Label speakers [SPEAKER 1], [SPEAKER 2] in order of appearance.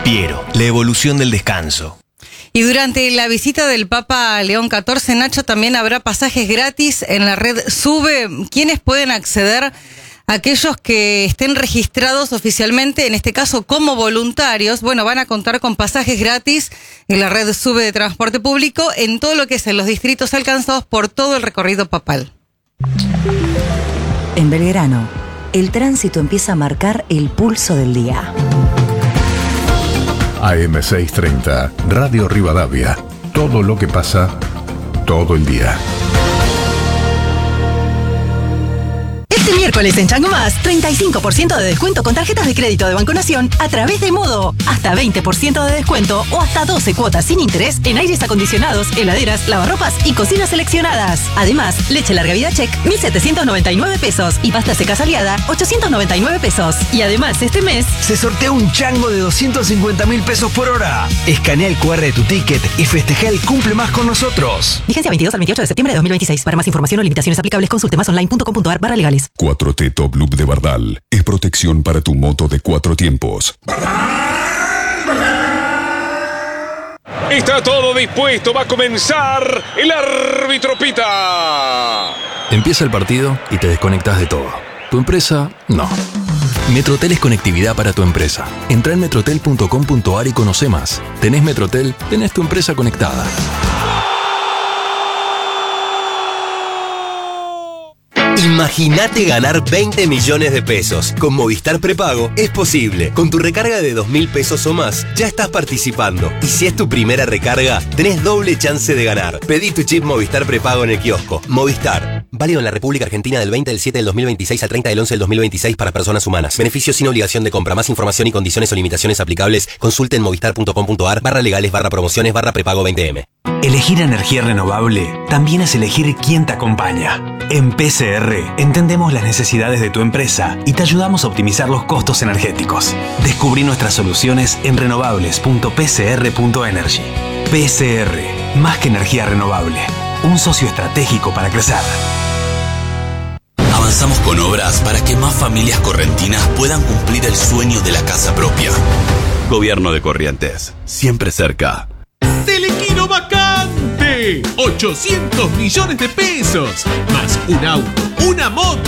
[SPEAKER 1] Piero, la evolución del descanso.
[SPEAKER 2] Y durante la visita del Papa León XIV, Nacho, también habrá pasajes gratis en la red SUBE. ¿Quiénes pueden acceder? Aquellos que estén registrados oficialmente, en este caso como voluntarios, bueno, van a contar con pasajes gratis en la red SUBE de transporte público en todo lo que es en los distritos alcanzados por todo el recorrido papal.
[SPEAKER 3] En Belgrano, el tránsito empieza a marcar el pulso del día.
[SPEAKER 4] AM630, Radio Rivadavia. Todo lo que pasa, todo el día.
[SPEAKER 5] Este miércoles en Chango Más, 35% de descuento con tarjetas de crédito de Banco Nación a través de Modo. Hasta 20% de descuento o hasta 12 cuotas sin interés en aires acondicionados, heladeras, lavarropas y cocinas seleccionadas. Además, leche larga vida check, 1.799 pesos y pasta seca Aliada, 899 pesos. Y además, este mes
[SPEAKER 6] se sortea un chango de 250.000 pesos por hora. Escanea el QR de tu ticket y festeja el cumple más con nosotros.
[SPEAKER 5] Vigencia 22 al 28 de septiembre de 2026. Para más información o limitaciones aplicables, consulte masonline.com.ar/legales.
[SPEAKER 7] 4T Top Loop de Bardal es protección para tu moto de 4 tiempos.
[SPEAKER 8] Está todo dispuesto, va a comenzar. El árbitro pita.
[SPEAKER 9] Empieza el partido y te desconectas de todo. Tu empresa, no. Metrotel es conectividad para tu empresa. Entra en metrotel.com.ar y conoce más. Tenés Metrotel, tenés tu empresa conectada.
[SPEAKER 1] Imagínate ganar 20 millones de pesos. Con Movistar Prepago es posible. Con tu recarga de 2.000 pesos o más, ya estás participando. Y si es tu primera recarga, tenés doble chance de ganar. Pedí tu chip Movistar Prepago en el kiosco. Movistar. Válido en la República Argentina del 20 del 7 del 2026 al 30 del 11 del 2026 para personas humanas. Beneficios sin obligación de compra. Más información y condiciones o limitaciones aplicables. Consulte en movistar.com.ar/legales/prepago 20M.
[SPEAKER 6] Elegir energía renovable también es elegir quién te acompaña. En PCR entendemos las necesidades de tu empresa y te ayudamos a optimizar los costos energéticos. Descubrí nuestras soluciones en renovables.pcr.energy. PCR, más que energía renovable, un socio estratégico para crecer.
[SPEAKER 10] Avanzamos con obras para que más familias correntinas puedan cumplir el sueño de la casa propia. Gobierno de Corrientes, siempre cerca.
[SPEAKER 11] Telequino vacante, 800 millones de pesos, más un auto, una moto